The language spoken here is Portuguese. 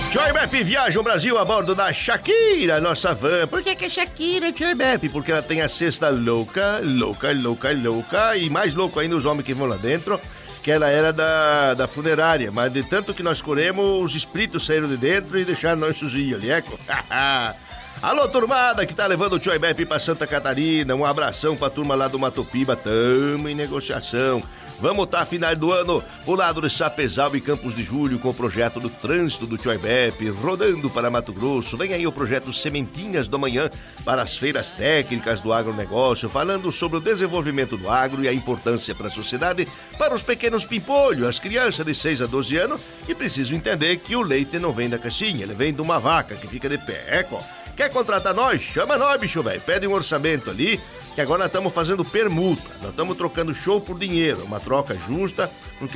Tio Beppe viaja o Brasil a bordo da Shakira, nossa van. Por que é Shakira, Tio Beppe? Porque ela tem a cesta louca, e mais louco ainda os homens que vão lá dentro, que ela era da funerária, mas de tanto que nós corremos, os espíritos saíram de dentro e deixaram nós sujinhos ali, eco. Alô, turmada que tá levando o Tio Beppe pra Santa Catarina, um abração pra turma lá do Mato Piba, tamo em negociação. Vamos estar, final do ano, ao lado de Sapezal e Campos de Julho, com o projeto do trânsito do Tio Beppe, rodando para Mato Grosso. Vem aí o projeto Sementinhas do Amanhã para as feiras técnicas do agronegócio, falando sobre o desenvolvimento do agro e a importância para a sociedade, para os pequenos pimpolhos, as crianças de 6 a 12 anos, que precisam entender que o leite não vem da caixinha, ele vem de uma vaca que fica de pé. Eco. Quer contratar nós? Chama nós, bicho velho. Pede um orçamento ali, que agora nós estamos fazendo permuta. Nós estamos trocando show por dinheiro, uma troca justa, porque